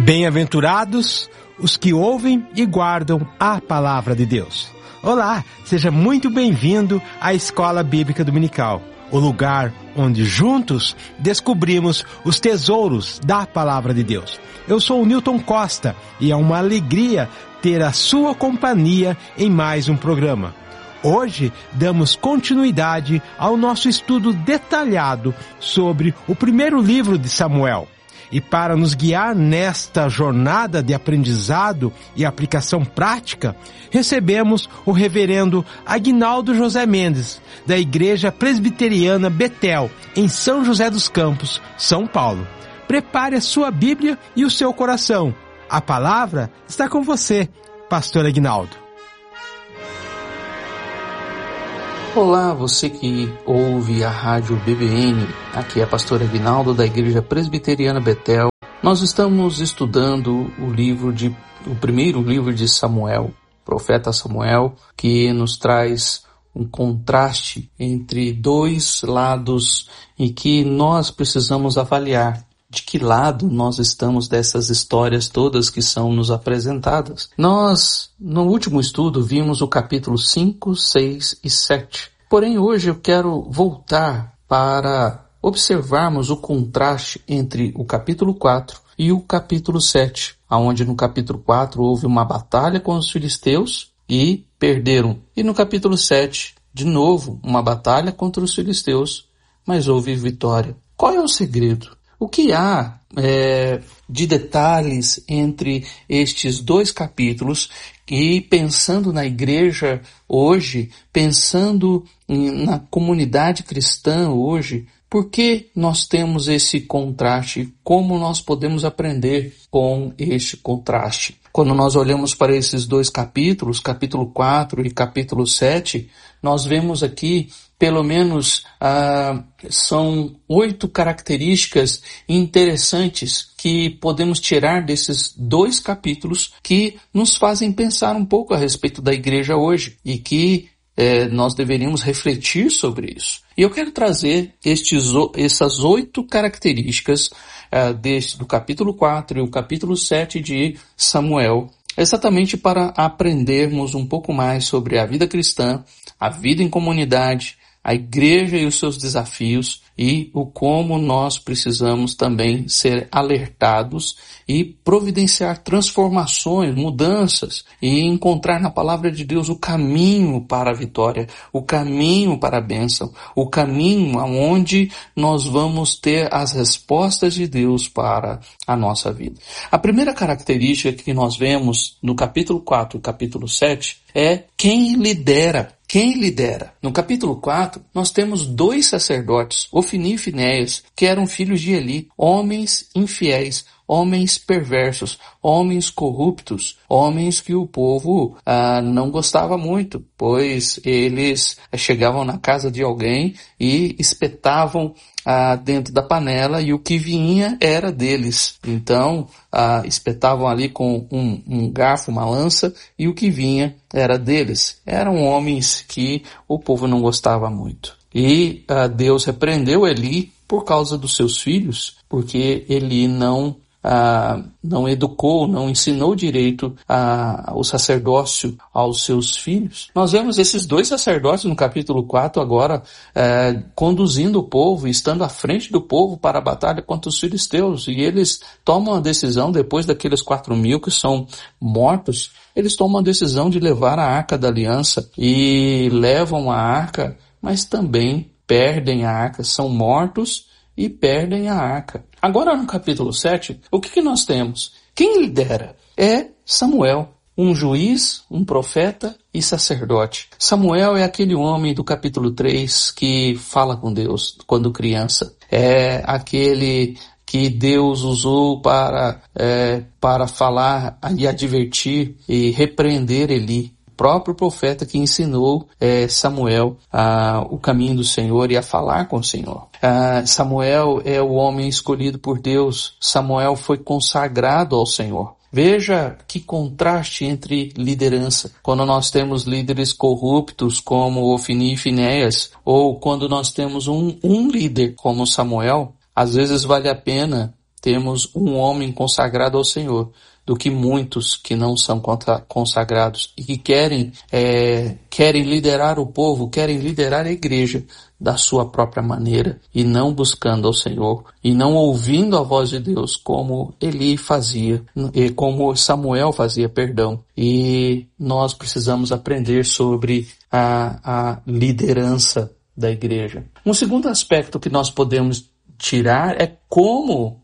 Bem-aventurados os que ouvem e guardam a palavra de Deus. Olá, seja muito bem-vindo à Escola Bíblica Dominical, o lugar onde juntos descobrimos os tesouros da palavra de Deus. Eu sou o Newton Costa e é uma alegria ter a sua companhia em mais um programa. Hoje damos continuidade ao nosso estudo detalhado sobre o primeiro livro de Samuel. E para nos guiar nesta jornada de aprendizado e aplicação prática, recebemos o reverendo Aguinaldo José Mendes, da Igreja Presbiteriana Betel, em São José dos Campos, São Paulo. Prepare a sua Bíblia e o seu coração. A palavra está com você, Pastor Aguinaldo. Olá, você que ouve a Rádio BBN, aqui é a pastora Aguinaldo da Igreja Presbiteriana Betel. Nós estamos estudando o primeiro livro de Samuel, profeta Samuel, que nos traz um contraste entre dois lados em que nós precisamos avaliar de que lado nós estamos dessas histórias todas que são nos apresentadas. Nós, no último estudo, vimos o capítulo 5, 6 e 7. Porém, hoje eu quero voltar para observarmos o contraste entre o capítulo 4 e o capítulo 7, onde no capítulo 4 houve uma batalha com os filisteus e perderam. E no capítulo 7, de novo, uma batalha contra os filisteus, mas houve vitória. Qual é o segredo? O que há de detalhes entre estes dois capítulos e pensando na igreja hoje, pensando na comunidade cristã hoje, por que nós temos esse contraste? Como nós podemos aprender com este contraste? Quando nós olhamos para esses dois capítulos, capítulo 4 e capítulo 7, nós vemos aqui pelo menos são 8 características interessantes que podemos tirar desses dois capítulos que nos fazem pensar um pouco a respeito da igreja hoje e que nós deveríamos refletir sobre isso. E eu quero trazer essas 8 características do capítulo 4 e o capítulo 7 de Samuel, exatamente para aprendermos um pouco mais sobre a vida cristã, a vida em comunidade, a igreja e os seus desafios e o como nós precisamos também ser alertados e providenciar transformações, mudanças e encontrar na palavra de Deus o caminho para a vitória, o caminho para a bênção, o caminho aonde nós vamos ter as respostas de Deus para a nossa vida. A primeira característica que nós vemos no capítulo 4 e capítulo 7 é quem lidera. Quem lidera? No capítulo 4, nós temos 2 sacerdotes, Ofni e Finéias, que eram filhos de Eli, homens infiéis, homens perversos, homens corruptos, homens que o povo não gostava muito, pois eles chegavam na casa de alguém e espetavam dentro da panela e o que vinha era deles. Então, espetavam ali com um garfo, uma lança, e o que vinha era deles. Eram homens que o povo não gostava muito. E Deus repreendeu Eli por causa dos seus filhos, porque Eli não educou, não ensinou direito o sacerdócio aos seus filhos. Nós vemos esses 2 sacerdotes no capítulo 4 agora conduzindo o povo, estando à frente do povo para a batalha contra os filisteus. E eles tomam a decisão, depois daqueles 4.000 que são mortos, eles tomam a decisão de levar a Arca da Aliança e levam a Arca, mas também perdem a Arca, são mortos e perdem a Arca. Agora no capítulo 7, o que nós temos? Quem lidera? É Samuel, um juiz, um profeta e sacerdote. Samuel é aquele homem do capítulo 3 que fala com Deus quando criança. É aquele que Deus usou para falar e advertir e repreender Eli. Próprio profeta que ensinou Samuel o caminho do Senhor e a falar com o Senhor. Samuel é o homem escolhido por Deus. Samuel foi consagrado ao Senhor. Veja que contraste entre liderança. Quando nós temos líderes corruptos como Ofni e Finéias, ou quando nós temos um líder como Samuel, às vezes vale a pena temos um homem consagrado ao Senhor do que muitos que não são consagrados e que querem liderar o povo, querem liderar a igreja da sua própria maneira e não buscando ao Senhor e não ouvindo a voz de Deus como Eli fazia, e como Samuel fazia, E nós precisamos aprender sobre a liderança da igreja. Um segundo aspecto que nós podemos tirar é como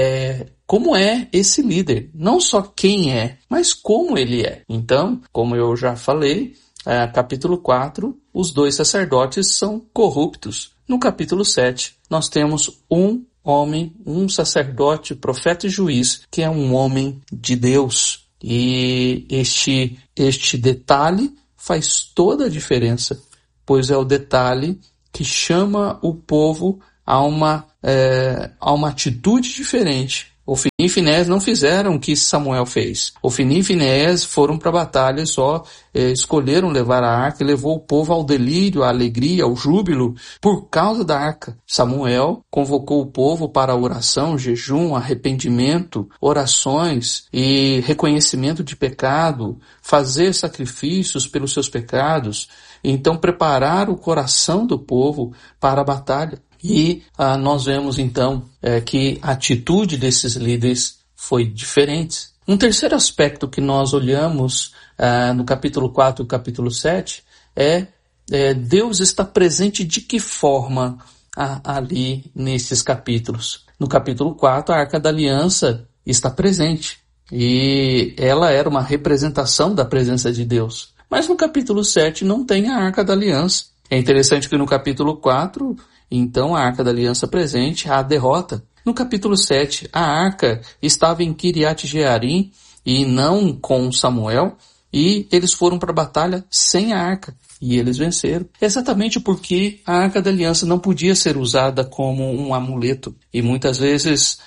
é esse líder. Não só quem é, mas como ele é. Então, como eu já falei, capítulo 4, os 2 sacerdotes são corruptos. No capítulo 7, nós temos um homem, um sacerdote, profeta e juiz, que é um homem de Deus. E este detalhe faz toda a diferença, pois é o detalhe que chama o povo a uma atitude diferente. Ofni e Finéias não fizeram o que Samuel fez. Ofni e Finéias foram para a batalha, escolheram levar a arca e levou o povo ao delírio, à alegria, ao júbilo, por causa da arca. Samuel convocou o povo para a oração, jejum, arrependimento, orações e reconhecimento de pecado, fazer sacrifícios pelos seus pecados, então preparar o coração do povo para a batalha. E nós vemos então que a atitude desses líderes foi diferente. Um terceiro aspecto que nós olhamos no capítulo 4 e capítulo 7 é Deus está presente de que forma ali nesses capítulos. No capítulo 4, a Arca da Aliança está presente e ela era uma representação da presença de Deus. Mas no capítulo 7 não tem a Arca da Aliança. É interessante que no capítulo 4... então a Arca da Aliança presente, a derrota. No capítulo 7, a arca estava em Kiriat Jearim e não com Samuel, e eles foram para a batalha sem a arca, e eles venceram. Exatamente porque a Arca da Aliança não podia ser usada como um amuleto, e muitas vezes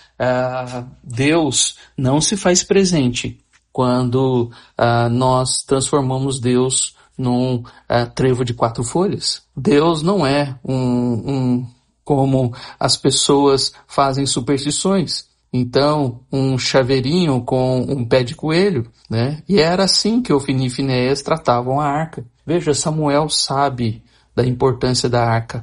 Deus não se faz presente quando nós transformamos Deus num trevo de 4 folhas. Deus não é como as pessoas fazem superstições. Então, um chaveirinho com um pé de coelho, né? E era assim que Ofni e Finéias tratavam a arca. Veja, Samuel sabe da importância da arca.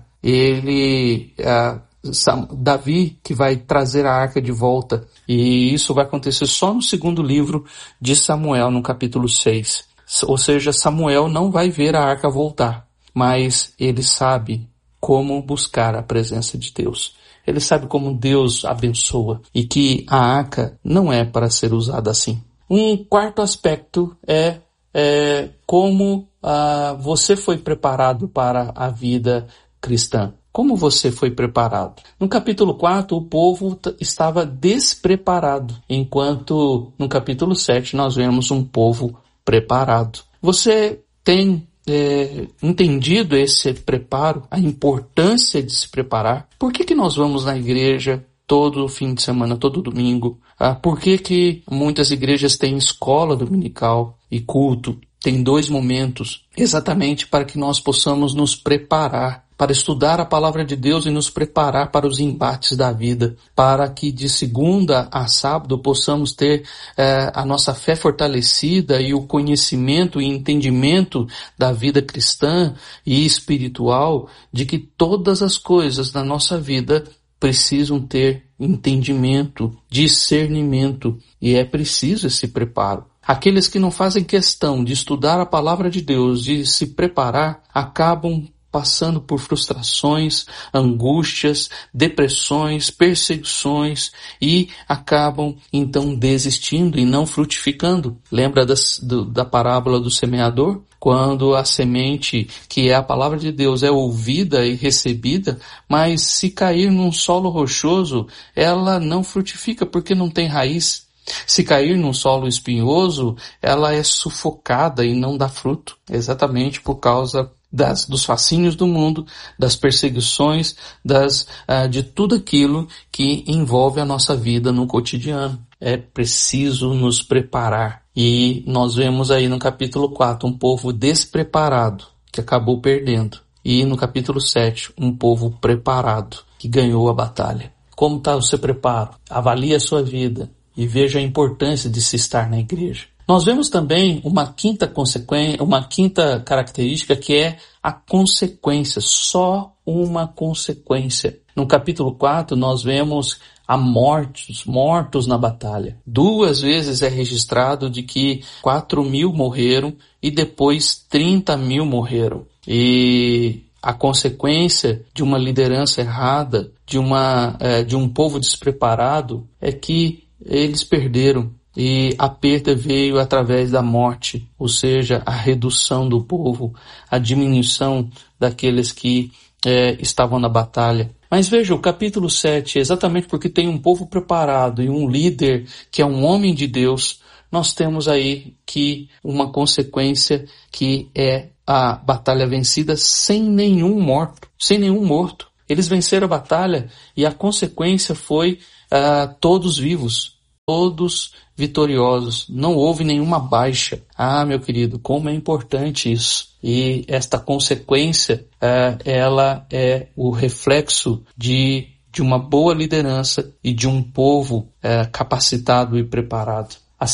Davi que vai trazer a arca de volta. E isso vai acontecer só no segundo livro de Samuel, no capítulo 6. Ou seja, Samuel não vai ver a arca voltar, mas ele sabe como buscar a presença de Deus. Ele sabe como Deus abençoa e que a arca não é para ser usada assim. Um quarto aspecto é como você foi preparado para a vida cristã. Como você foi preparado? No capítulo 4, o povo estava despreparado, enquanto no capítulo 7 nós vemos um povo preparado. Você tem entendido esse preparo, a importância de se preparar? Por que nós vamos na igreja todo fim de semana, todo domingo? Por que muitas igrejas têm escola dominical e culto? Tem 2 momentos, exatamente para que nós possamos nos preparar para estudar a palavra de Deus e nos preparar para os embates da vida, para que de segunda a sábado possamos ter a nossa fé fortalecida e o conhecimento e entendimento da vida cristã e espiritual, de que todas as coisas na nossa vida precisam ter entendimento, discernimento, e é preciso esse preparo. Aqueles que não fazem questão de estudar a palavra de Deus, de se preparar, acabam passando por frustrações, angústias, depressões, perseguições e acabam então desistindo e não frutificando. Lembra da parábola do semeador? Quando a semente, que é a palavra de Deus, é ouvida e recebida, mas se cair num solo rochoso, ela não frutifica porque não tem raiz. Se cair num solo espinhoso, ela é sufocada e não dá fruto, exatamente por causa dos fascínios do mundo, das perseguições, de tudo aquilo que envolve a nossa vida no cotidiano. É preciso nos preparar. E nós vemos aí no capítulo 4 um povo despreparado, que acabou perdendo. E no capítulo 7, um povo preparado, que ganhou a batalha. Como está o seu preparo? Avalie a sua vida e veja a importância de se estar na igreja. Nós vemos também uma quinta característica, que é a consequência, só uma consequência. No capítulo 4 nós vemos a mortos na batalha. 2 vezes é registrado de que 4.000 morreram e depois 30.000 morreram. E a consequência de uma liderança errada, de um povo despreparado, é que eles perderam. E a perda veio através da morte, ou seja, a redução do povo, a diminuição daqueles que estavam na batalha. Mas veja, o capítulo 7, exatamente porque tem um povo preparado e um líder que é um homem de Deus, nós temos aí que uma consequência que é a batalha vencida sem nenhum morto. Eles venceram a batalha e a consequência foi todos vivos, todos vitoriosos. Não houve nenhuma baixa. Meu querido, como é importante isso. E esta consequência, ela é o reflexo de uma boa liderança e de um povo capacitado e preparado. A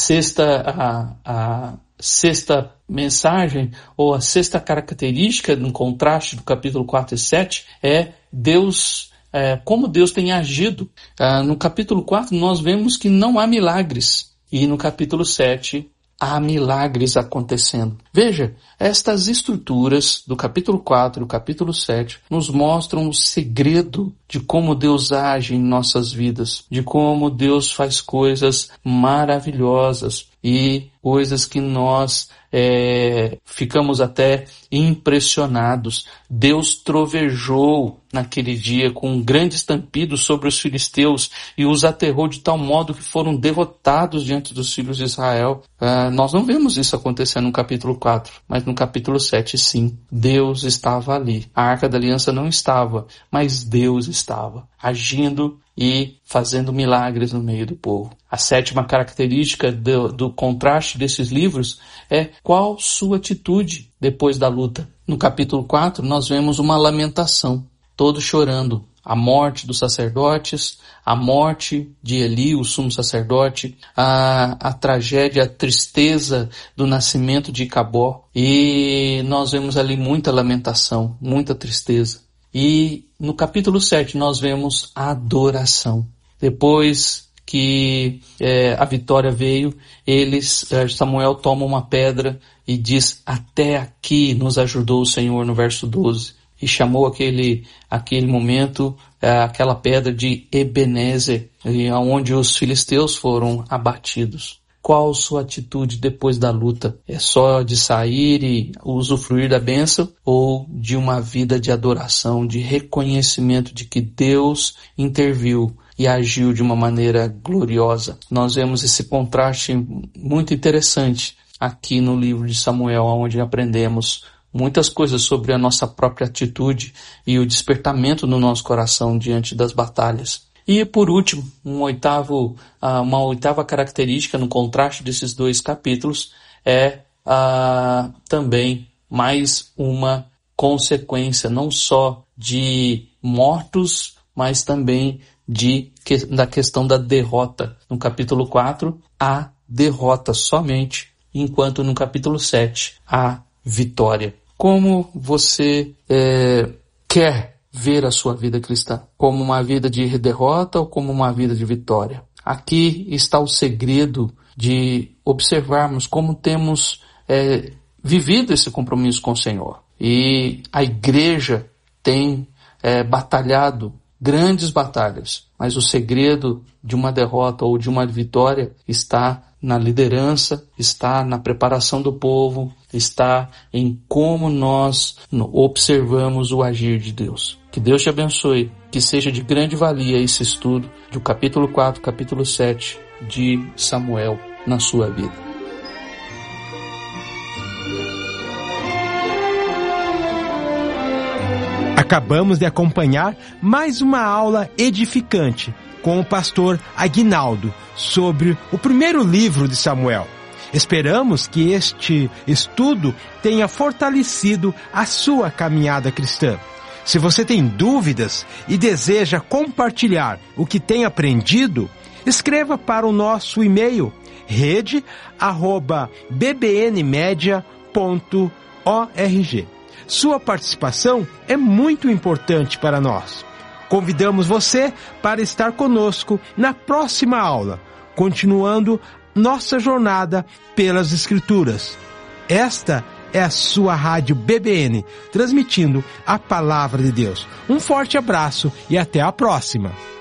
sexta mensagem, ou a sexta característica, no contraste do capítulo 4 e 7, é Deus, como Deus tem agido. No capítulo 4 nós vemos que não há milagres, e no capítulo 7 há milagres acontecendo. Veja, estas estruturas do capítulo 4 e do capítulo 7 nos mostram o segredo de como Deus age em nossas vidas, de como Deus faz coisas maravilhosas e coisas que nós ficamos até impressionados. Deus trovejou naquele dia com um grande estampido sobre os filisteus e os aterrou de tal modo que foram derrotados diante dos filhos de Israel. Nós não vemos isso acontecendo no capítulo 4, mas no capítulo 7 sim. Deus estava ali. A Arca da Aliança não estava, mas Deus estava agindo e fazendo milagres no meio do povo. A sétima característica do contraste desses livros é qual sua atitude depois da luta. No capítulo 4 nós vemos uma lamentação, todos chorando. A morte dos sacerdotes, a morte de Eli, o sumo sacerdote, a tragédia, a tristeza do nascimento de Icabó. E nós vemos ali muita lamentação, muita tristeza. E no capítulo 7 nós vemos a adoração. Depois que a vitória veio, Samuel toma uma pedra e diz: até aqui nos ajudou o Senhor, no verso 12. E chamou aquele momento, aquela pedra de Ebenezer, onde os filisteus foram abatidos. Qual sua atitude depois da luta? É só de sair e usufruir da bênção, ou de uma vida de adoração, de reconhecimento de que Deus interviu e agiu de uma maneira gloriosa? Nós vemos esse contraste muito interessante aqui no livro de Samuel, onde aprendemos muitas coisas sobre a nossa própria atitude e o despertamento no nosso coração diante das batalhas. E por último, uma oitava característica no contraste desses 2 capítulos é também mais uma consequência, não só de mortos, mas também da questão da derrota. No capítulo 4, há derrota somente, enquanto no capítulo 7 há vitória. Como você quer ver a sua vida cristã? Como uma vida de derrota ou como uma vida de vitória? Aqui está o segredo de observarmos como temos vivido esse compromisso com o Senhor. E a igreja tem batalhado grandes batalhas, mas o segredo de uma derrota ou de uma vitória está na liderança, está na preparação do povo, está em como nós observamos o agir de Deus. Que Deus te abençoe, que seja de grande valia esse estudo do capítulo 4, capítulo 7 de Samuel na sua vida. Acabamos de acompanhar mais uma aula edificante com o pastor Aguinaldo sobre o primeiro livro de Samuel. Esperamos que este estudo tenha fortalecido a sua caminhada cristã. Se você tem dúvidas e deseja compartilhar o que tem aprendido, escreva para o nosso e-mail rede@bbnmedia.org. Sua participação é muito importante para nós. Convidamos você para estar conosco na próxima aula, continuando nossa jornada pelas Escrituras. Esta é a sua Rádio BBN, transmitindo a Palavra de Deus. Um forte abraço e até a próxima!